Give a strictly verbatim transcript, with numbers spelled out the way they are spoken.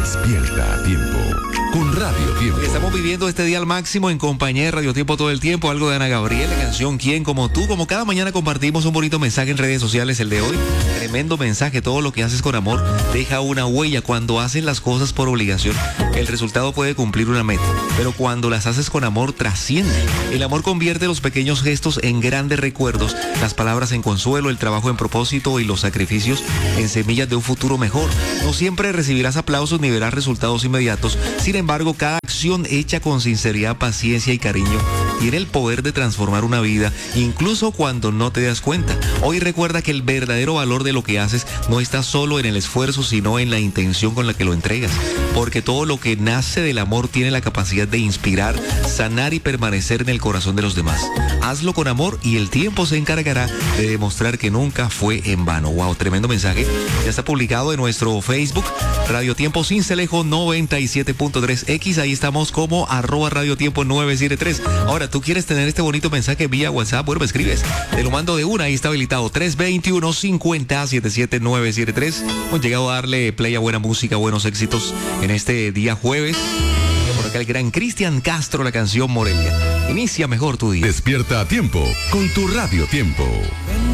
Despierta a tiempo con Radio Tiempo. Estamos viviendo este día al máximo en compañía de Radio Tiempo todo el tiempo. Algo de Ana Gabriel, la canción ¿Quién como tú? Como cada mañana compartimos un bonito mensaje en redes sociales. El de hoy, tremendo mensaje. Todo lo que haces con amor deja una huella. Cuando haces las cosas por obligación, el resultado puede cumplir una meta, pero cuando las haces con amor, trasciende. El amor convierte los pequeños gestos en grandes recuerdos, las palabras en consuelo, el trabajo en propósito y los sacrificios en semillas de un futuro mejor. No siempre recibirás aplausos ni verás resultados inmediatos. Sin embargo, cada acción hecha con sinceridad, paciencia y cariño tiene el poder de transformar una vida, incluso cuando no te das cuenta. Hoy recuerda que el verdadero valor de lo que haces no está solo en el esfuerzo, sino en la intención con la que lo entregas. Porque todo lo que nace del amor tiene la capacidad de inspirar, sanar y permanecer en el corazón de los demás. Hazlo con amor y el tiempo se encargará de demostrar que nunca fue en vano. Wow, tremendo mensaje. Ya está publicado en nuestro Facebook, Radio Tiempo Cincelejo noventa y siete punto tres X. Ahí estamos como arroba Radio Tiempo nueve siete tres. Ahora, ¿tú quieres tener este bonito mensaje vía WhatsApp? Bueno, me escribes. Te lo mando de una. Ahí está habilitado tres dos uno, cinco cero, siete siete nueve siete tres. Hemos llegado a darle play a buena música, buenos éxitos en este día jueves. Por acá el gran Cristian Castro, la canción Morelia. Inicia mejor tu día. Despierta a tiempo con tu Radio Tiempo.